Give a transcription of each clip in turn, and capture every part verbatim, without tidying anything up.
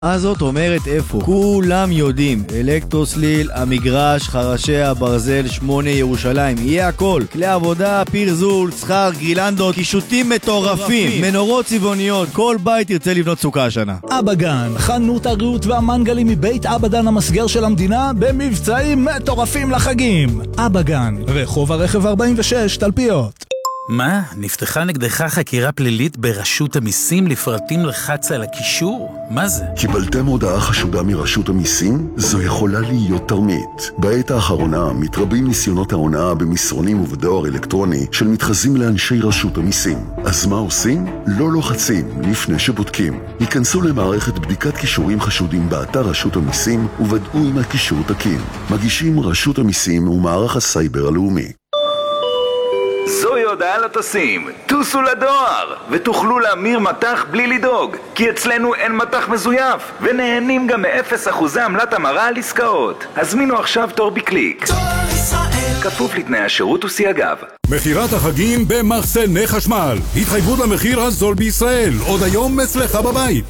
הזאת אומרת איפה? כולם יודעים, אלקטרוסליל, המגרש, חרשי הברזל, שמונה ירושלים, יהיה הכל. כלי עבודה, פרזול, שכר, גרילנדות, קישוטים מטורפים, מנורות צבעוניות, כל בית ירצה לבנות סוכה השנה. אבא גן, חנות הריהוט והמנגלים מבית אבא דן המסגר של המדינה במבצעים מטורפים לחגים. אבא גן, רחוב הרכב ארבעים ושש, תלפיות. מה? נפתחה נגדך חקירה פלילית ברשות המיסים לפרטים לחץ על הקישור? מה זה? קיבלתם הודעה חשודה מרשות המיסים? זו יכולה להיות תרמית. בעת האחרונה מתרבים ניסיונות ההונאה במסרונים ובדואר אלקטרוני של מתחזים לאנשי רשות המיסים. אז מה עושים? לא לוחצים לפני שבודקים. היכנסו למערכת בדיקת קישורים חשודים באתר רשות המיסים וודאו אם הקישור תקין. מגישים רשות המיסים ומערך הסייבר הלאומי. זוהי הודעה לטסים, טוסו לדואר ותוכלו להמיר מטח בלי לדאוג, כי אצלנו אין מטח מזויף ונהנים גם מ-אפס אחוז עמלת המרה על עסקאות. הזמינו עכשיו תור בקליק, כפוף לתנאי השירות וסייגיו. מחירת החגים במחסני חשמל, התחייבות למחיר הזול בישראל, עוד היום אצלך בבית.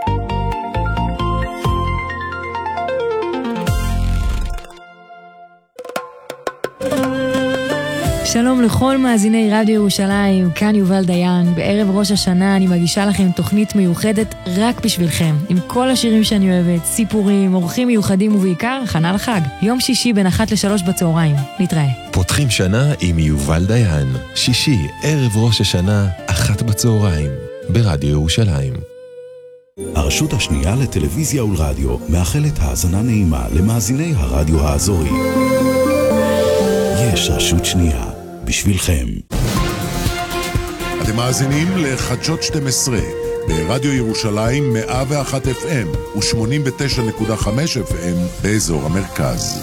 שלום לכל מאזיני רדיו ירושלים, כאן יובל דיין. בערב ראש השנה אני מגישה לכם תוכנית מיוחדת רק בשבילכם, עם כל השירים שאני אוהבת, סיפורים, אורחים מיוחדים ובעיקר הכנה לחג. יום שישי בין אחת לשלוש בצהריים. נתראה. פותחים שנה עם יובל דיין. שישי, ערב ראש השנה, אחת בצהריים, ברדיו ירושלים. הרשות השנייה לטלוויזיה ולרדיו מאחלת האזנה נעימה למאזיני הרדיו האזורי. יש רשות שנייה בשבילכם. אתם מאזינים לחדשות שתים עשרה ברדיו ירושלים מאה ואחת אף אם ו-שמונים ותשע נקודה חמש אף אם באזור המרכז.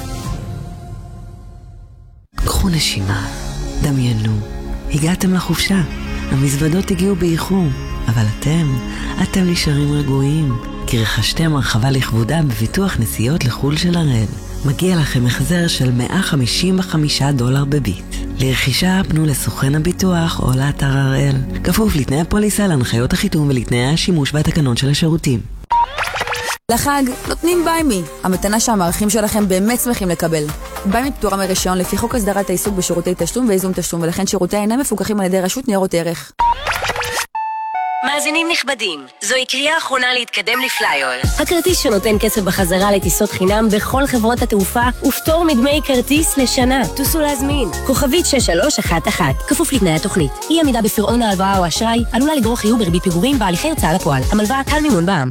קחו נשימה, דמיינו, הגעתם לחופשה, המזוודות הגיעו באיחור, אבל אתם, אתם נשארים רגועים, כי רכשתם הרחבה לכבודה בביטוח נסיעות לחול של הראל. מגיע לכם החזר של מאה חמישים וחמישה דולר בביט. לרכישה פנו לסוכן הביטוח או לאתר הראל. כפוף לתנאי הפוליסה, להנחיות החיתום ולתנאי השימוש והתקנון של השירותים. לחג נותנים ביימי, המתנה שהמערכים שלכם באמת שמחים לקבל. ביימי פטורה מרישיון לפי חוק הסדרת העיסוק בשירותי תשלום ואיזון תשלום, ולכן שירותי אינם מפוקחים על ידי רשות ניירות ערך. מאזינים נכבדים, זוהי קריאה אחרונה להתקדם לפלייר. הכרטיס שנותן כסף בחזרה לטיסות חינם בכל חברות התעופה ופטור מדמי כרטיס לשנה. תוסו להזמין. כוכבית שש שלוש אחת אחת, כפוף לתנאי התוכנית. אי עמידה בפירעון ההלוואה או אשראי עלולה לגרור חיוב בריבית פיגורים בהליכי הוצאה לפועל. המלוואה קל מימון בע"מ.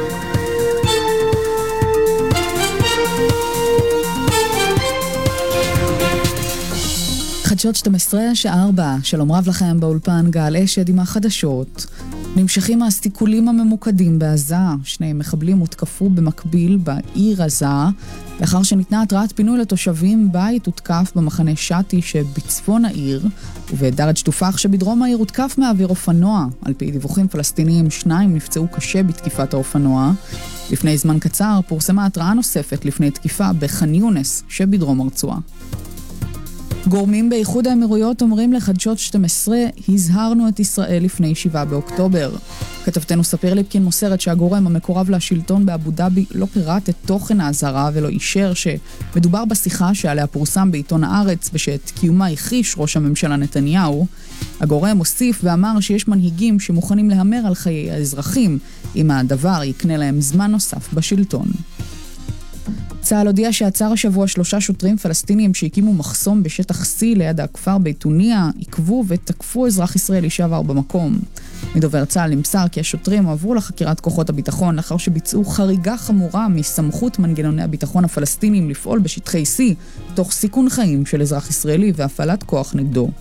חדשות שתים עשרה, שעה ארבע, שלום רב לכם באולפן גל אשד עם החדשות. נמשכים הסיכולים הממוקדים בעזה, שני מחבלים הותקפו במקביל בעיר עזה, לאחר שניתנה התראת פינוי לתושבים. בית הותקף במחנה שתי שבצפון העיר, ובדרת שטופח שבדרום העיר הותקף מאוויר אופנוע. על פי דיווחים פלסטיניים, שניים נפצעו קשה בתקיפת האופנוע. לפני זמן קצר פורסמה התראה נוספת לפני תקיפה בח'אן יונס שבדרום הרצועה. גורמים באיחוד האמירויות אומרים לחדשות שתים עשרה, הזהרנו את ישראל לפני שבעה באוקטובר. כתבתנו ספיר ליפקין מוסרת שהגורם המקורב לשלטון באבו דאבי לא פירט את תוכן ההזהרה ולא אישר שמדובר בשיחה שעליה פורסם בעיתון הארץ ושאת קיומה הכחיש ראש הממשלה נתניהו. הגורם הוסיף ואמר שיש מנהיגים שמוכנים להמר על חיי האזרחים אם הדבר יקנה להם זמן נוסף בשלטון. צה"ל הודיע שעצר השבוע שלושה שוטרים פלסטינים שהקימו מחסום בשטח C ליד הכפר ביתוניה, עקבו ותקפו אזרח ישראלי שעבר במקום. מדובר צה"ל נמסר כי השוטרים עברו לחקירת כוחות הביטחון לאחר שביצעו חריגה חמורה מסמכות מנגנוני הביטחון הפלסטינים לפעול בשטחי C תוך סיכון חיים של אזרח ישראלי והפעלת כוח נגדו.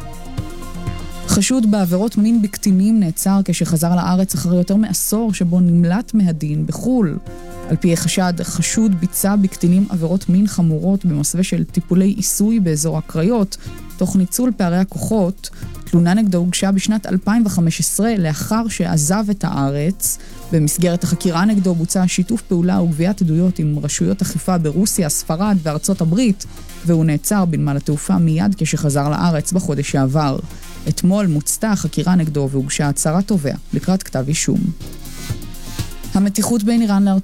חשוד בעבירות מין בקטינים נעצר כשחזר לארץ אחרי יותר מעשור שבו נמלט מהדין בחול. על פי החשד, חשוד ביצע בקטינים עבירות מין חמורות במסווה של טיפולי עיסוי באזור הקריות, תוך ניצול פערי הכוחות. תלונה נגדו הוגשה בשנת אלפיים וחמש עשרה לאחר שעזב את הארץ. במסגרת החקירה נגדו בוצע שיתוף פעולה וגביית עדויות עם רשויות אכיפה ברוסיה, ספרד וארצות הברית, והוא נעצר בנמל התעופה מיד כשחזר לארץ בחודש שעבר. אתמול מוצתה החקירה נגדו והוגשה הצהרת תובע לקראת כתב אישום. המתיחות בין איראן לארצות